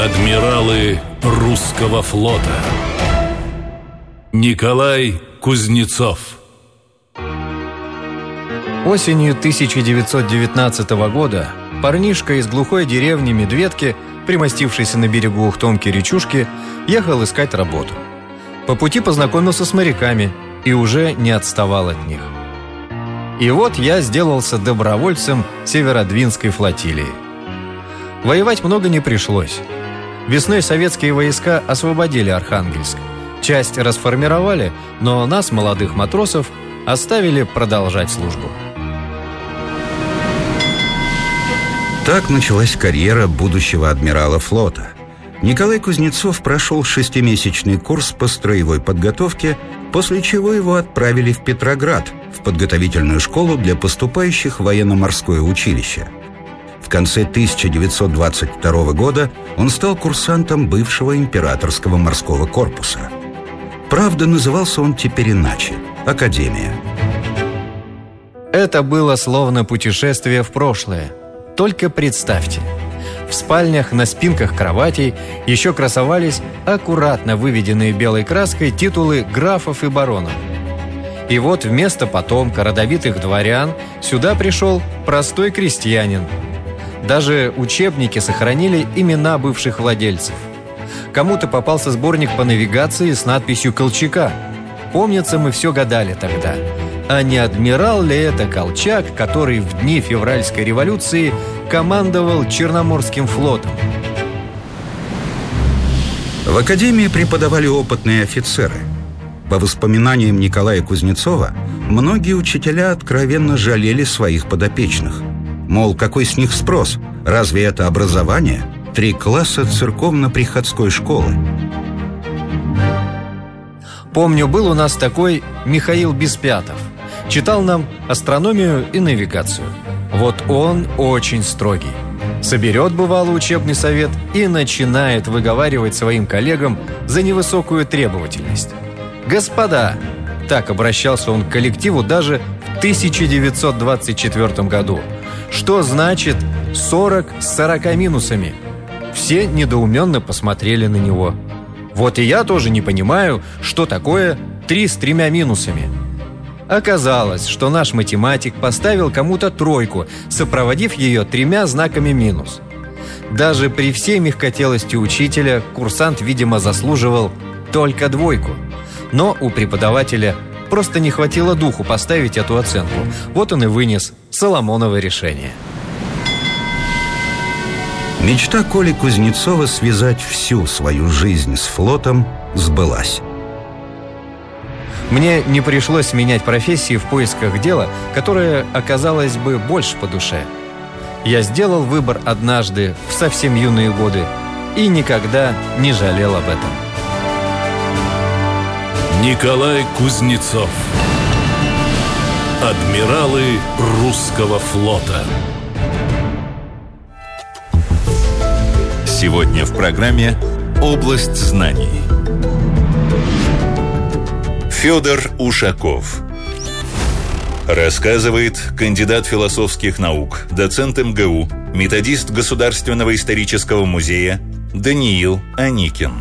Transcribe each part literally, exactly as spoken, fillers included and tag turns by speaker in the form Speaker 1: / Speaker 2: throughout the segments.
Speaker 1: Адмиралы русского флота. Николай Кузнецов.
Speaker 2: Осенью тысяча девятьсот девятнадцатого года парнишка из глухой деревни Медведки, примостившийся на берегу Ухтомки речушки, ехал искать работу. По пути познакомился с моряками и уже не отставал от них. И вот я сделался добровольцем Северодвинской флотилии. Воевать много не пришлось. Весной советские войска освободили Архангельск. Часть расформировали, но нас, молодых матросов, оставили продолжать службу.
Speaker 3: Так началась карьера будущего адмирала флота. Николай Кузнецов прошел шестимесячный курс по строевой подготовке, после чего его отправили в Петроград, в подготовительную школу для поступающих в военно-морское училище. В конце тысяча девятьсот двадцать второго года он стал курсантом бывшего императорского морского корпуса. Правда, назывался он теперь иначе – Академия.
Speaker 2: Это было словно путешествие в прошлое. Только представьте, в спальнях на спинках кроватей еще красовались аккуратно выведенные белой краской титулы графов и баронов. И вот вместо потомка родовитых дворян сюда пришел простой крестьянин. Даже учебники сохранили имена бывших владельцев. Кому-то попался сборник по навигации с надписью «Колчака». Помнится, мы все гадали тогда. А не адмирал ли это Колчак, который в дни февральской революции командовал Черноморским флотом?
Speaker 3: В академии преподавали опытные офицеры. По воспоминаниям Николая Кузнецова, многие учителя откровенно жалели своих подопечных. Мол, какой с них спрос? Разве это образование? Три класса церковно-приходской школы.
Speaker 2: Помню, был у нас такой Михаил Беспятов. Читал нам астрономию и навигацию. Вот он очень строгий. Соберет, бывало, учебный совет и начинает выговаривать своим коллегам за невысокую требовательность. «Господа!» – так обращался он к коллективу даже в тысяча девятьсот двадцать четвёртом году. «Что значит сорок с сорока минусами?» Все недоуменно посмотрели на него. Вот и я тоже не понимаю, что такое три с тремя минусами. Оказалось, что наш математик поставил кому-то тройку, сопроводив ее тремя знаками минус. Даже при всей мягкотелости учителя курсант, видимо, заслуживал только двойку. Но у преподавателя просто не хватило духу поставить эту оценку. Вот он и вынес Соломоново решение.
Speaker 3: Мечта Коли Кузнецова связать всю свою жизнь с флотом сбылась.
Speaker 2: Мне не пришлось менять профессии в поисках дела, которое оказалось бы больше по душе. Я сделал выбор однажды в совсем юные годы и никогда не жалел об этом.
Speaker 1: Николай Кузнецов. Адмиралы русского флота.
Speaker 4: Сегодня в программе «Область знаний». Федор Ушаков. Рассказывает кандидат философских наук, доцент эм гэ у, методист Государственного исторического музея Даниил Аникин.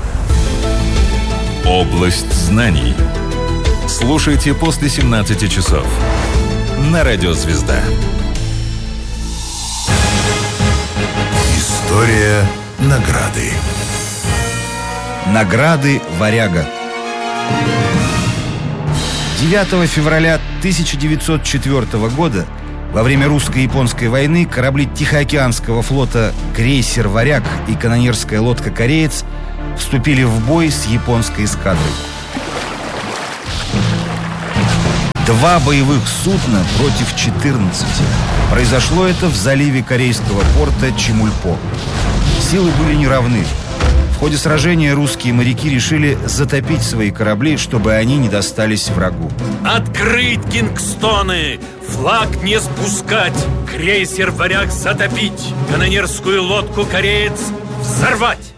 Speaker 4: «Область знаний». Слушайте после семнадцати часов на Радио Звезда.
Speaker 5: История награды.
Speaker 6: Награды «Варяга». девятого февраля тысяча девятьсот четвёртого года во время русско-японской войны корабли Тихоокеанского флота крейсер «Варяг» и канонерская лодка «Кореец» вступили в бой с японской эскадрой. Два боевых судна против четырнадцати. Произошло это в заливе корейского порта Чемульпо. Силы были неравны. В ходе сражения русские моряки решили затопить свои корабли, чтобы они не достались врагу.
Speaker 7: Открыть кингстоны! Флаг не спускать! Крейсер «Варяг» затопить! Канонерскую лодку «Кореец» взорвать!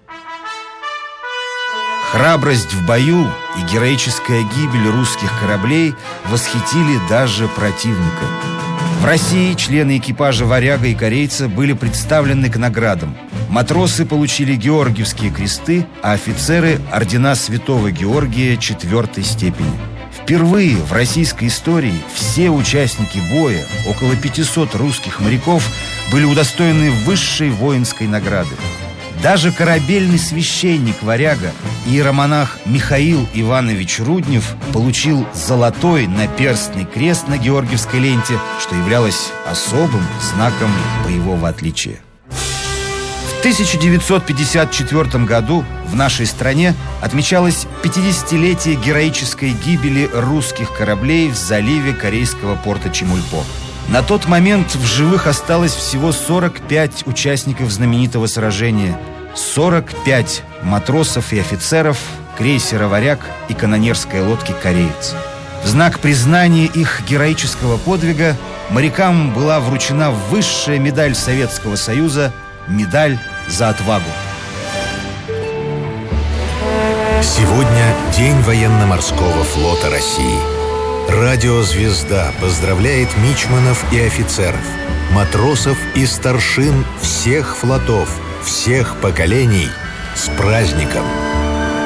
Speaker 6: Храбрость в бою и героическая гибель русских кораблей восхитили даже противника. В России члены экипажа «Варяга» и «Корейца» были представлены к наградам. Матросы получили Георгиевские кресты, а офицеры – ордена Святого Георгия четвертой степени. Впервые в российской истории все участники боя, около пятисот русских моряков, были удостоены высшей воинской награды. Даже корабельный священник-варяга, иеромонах Михаил Иванович Руднев, получил золотой наперстный крест на Георгиевской ленте, что являлось особым знаком боевого отличия. В тысяча девятьсот пятьдесят четвёртом году в нашей стране отмечалось пятидесятилетие героической гибели русских кораблей в заливе корейского порта Чемульпо. На тот момент в живых осталось всего сорок пять участников знаменитого сражения, сорок пять матросов и офицеров крейсера «Варяг» и канонерской лодки «Кореец». В знак признания их героического подвига морякам была вручена высшая медаль Советского Союза – медаль за отвагу.
Speaker 5: Сегодня День военно-морского флота России. Радио «Звезда» поздравляет мичманов и офицеров, матросов и старшин всех флотов, всех поколений с праздником!